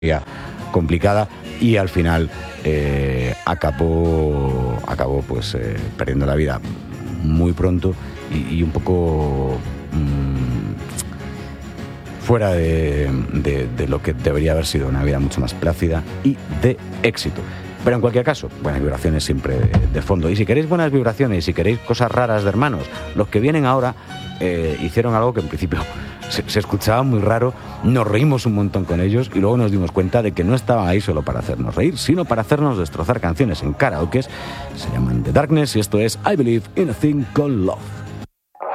complicada y al final acabó pues perdiendo la vida muy pronto y un poco fuera de lo que debería haber sido una vida mucho más plácida y de éxito. Pero en cualquier caso, buenas vibraciones siempre de fondo. Y si queréis buenas vibraciones y si queréis cosas raras de hermanos, los que vienen ahora hicieron algo que en principio se escuchaba muy raro, nos reímos un montón con ellos y luego nos dimos cuenta de que no estaban ahí solo para hacernos reír, sino para hacernos destrozar canciones en karaokes. Se llaman The Darkness y esto es I Believe in a Thing Called Love.